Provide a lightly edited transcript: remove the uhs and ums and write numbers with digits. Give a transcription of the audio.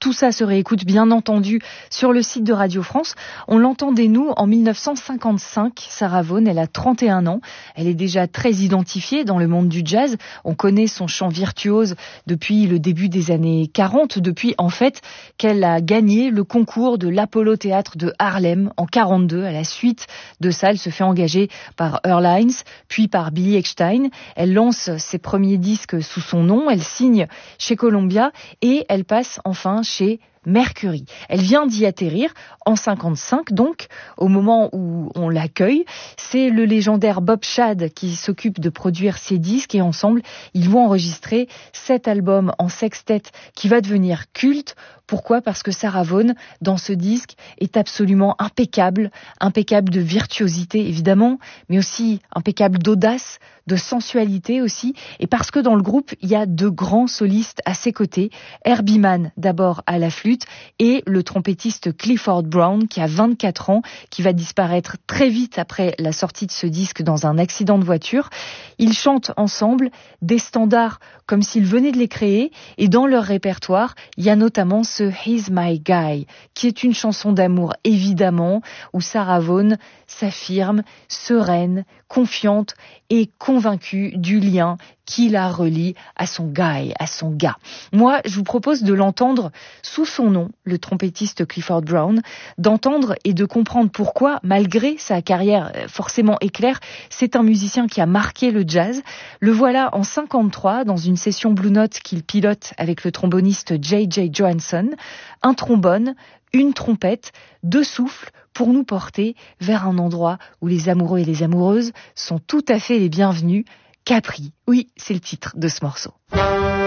Tout ça se réécoute bien entendu sur le site de Radio France. On l'entendait nous en 1955, Sarah Vaughan, elle a 31 ans. Elle est déjà très identifiée dans le monde du jazz. On connaît son chant virtuose depuis le début des années 40, depuis en fait qu'elle a gagné le concours de l'Apollo Théâtre de Harlem en 42. À la suite de ça, elle se fait engager par Earl Hines, puis par Billy Eckstine. Elle lance ses premiers disques sous son nom, elle signe chez Columbia et elle passe enfin chez Mercury. Elle vient d'y atterrir en 55, donc, au moment où on l'accueille. C'est le légendaire Bob Shad qui s'occupe de produire ses disques et ensemble, ils vont enregistrer 7 albums en sextet qui va devenir culte. Pourquoi ? Parce que Sarah Vaughan, dans ce disque, est absolument impeccable de virtuosité évidemment, mais aussi impeccable d'audace, de sensualité aussi, et parce que dans le groupe, il y a 2 grands solistes à ses côtés, Herbie Mann d'abord à la flûte, et le trompettiste Clifford Brown qui a 24 ans, qui va disparaître très vite après la sortie de ce disque dans un accident de voiture. Ils chantent ensemble des standards comme s'ils venaient de les créer, et dans leur répertoire, il y a notamment ce He's My Guy, qui est une chanson d'amour évidemment, où Sarah Vaughan s'affirme sereine, confiante et convaincue du lien qui la relie à son guy, à son gars. Moi, je vous propose de l'entendre sous son nom, le trompettiste Clifford Brown, d'entendre et de comprendre pourquoi, malgré sa carrière forcément éclair, c'est un musicien qui a marqué le jazz. Le voilà en 53 dans une session Blue Note qu'il pilote avec le tromboniste J.J. Johansson, un trombone, une trompette, 2 souffles pour nous porter vers un endroit où les amoureux et les amoureuses sont tout à fait les bienvenus. Capri, oui, c'est le titre de ce morceau.